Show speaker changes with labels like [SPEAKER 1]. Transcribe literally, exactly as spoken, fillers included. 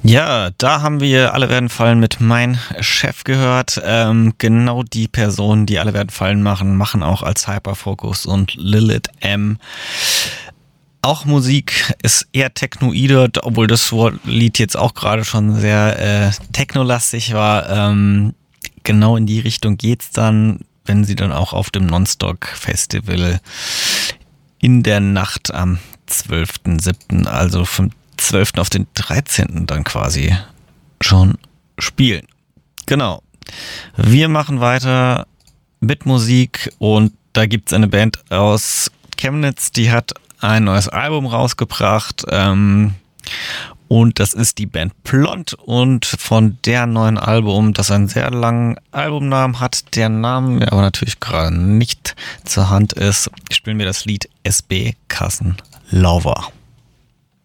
[SPEAKER 1] Ja, da haben wir Alle werden fallen mit Mein Chef gehört. Ähm, genau die Personen, die Alle werden fallen machen, machen auch als Hyperfocus und Lilith M. Auch Musik ist eher technoide, obwohl das Lied jetzt auch gerade schon sehr äh, technolastig war. Ähm, genau in die Richtung geht's dann, wenn sie dann auch auf dem Nonstock Festival in der Nacht am zwölften siebten, also vom zwölften auf den dreizehnten dann quasi schon spielen. Genau. Wir machen weiter mit Musik und da gibt's eine Band aus Chemnitz, die hat ein neues Album rausgebracht ähm, und das ist die Band Blond und von der neuen Album, das einen sehr langen Albumnamen hat, der Name mir aber natürlich gerade nicht zur Hand ist, spielen wir das Lied S B Kassenlaufer.